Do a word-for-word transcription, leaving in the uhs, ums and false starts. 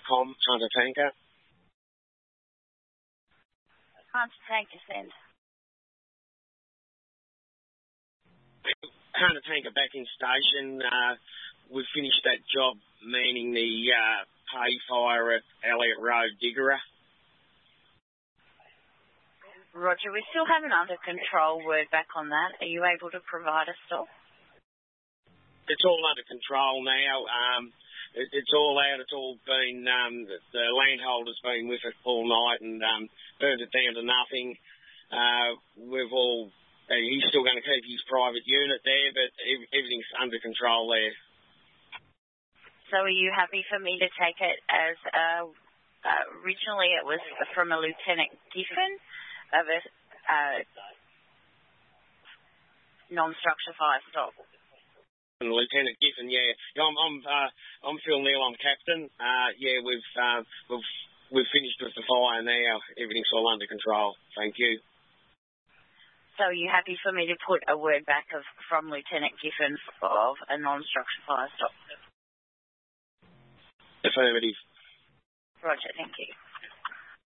com, Hunter Tanker. Hunter Tanker, send. Hunter Tanker back in station. Uh, we've finished that job, meaning the uh, pay fire at Elliott Road, Diggera. Roger, we still haven't under control word back on that. Are you able to provide a stop? It's all under control now. Um, it, it's all out. It's all been, um, the, the landholder's been with it all night and um, burned it down to nothing. Uh, we've all, uh, he's still going to keep his private unit there, but ev- everything's under control there. So are you happy for me to take it as, uh, uh, originally it was from a Lieutenant Giffen of a uh, non-structure fire stop? And Lieutenant Giffen, yeah. I'm I'm uh, I'm Phil Neal, I'm captain. Uh, yeah, we've uh, we've we've finished with the fire now. Everything's all under control. Thank you. So are you happy for me to put a word back of from Lieutenant Giffen of a non-structure fire stop? Affirmative. Roger, thank you.